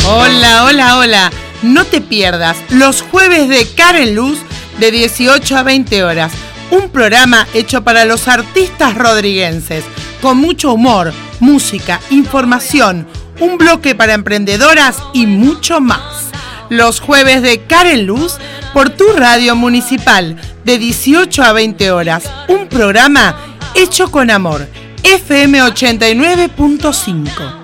Hola, hola, hola. No te pierdas los jueves de Karen Luz de 18 a 20 horas. Un programa hecho para los artistas rodriguenses, con mucho humor, música, información, un bloque para emprendedoras y mucho más. Los jueves de Karen Luz por tu radio municipal de 18 a 20 horas. Un programa hecho con amor. FM 89.5.